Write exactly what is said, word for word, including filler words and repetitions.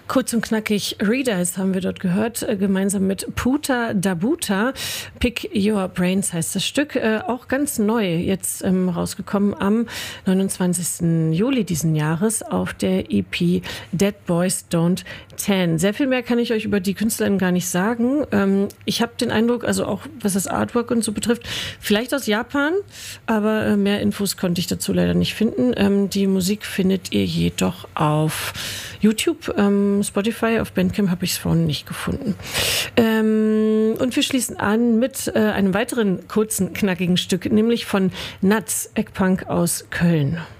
Kurz und knackig Readers haben wir dort gehört, äh, gemeinsam mit Puta Dabuta. Pick Your Brains heißt das Stück. Äh, auch ganz neu, jetzt ähm, rausgekommen am neunundzwanzigsten Juli diesen Jahres auf der E P Dead Boys Don't Tan. Sehr viel mehr kann ich euch über die Künstlerin gar nicht sagen. Ähm, ich habe den Eindruck, also auch was das Artwork und so betrifft, vielleicht aus Japan, aber äh, mehr Infos konnte ich dazu leider nicht finden. Ähm, die Musik findet ihr jedoch auf YouTube, ähm, Spotify, auf Bandcamp habe ich es vorhin nicht gefunden. Ähm, und wir schließen an mit äh, einem weiteren kurzen, knackigen Stück, nämlich von Nuts, Eggpunk aus Köln.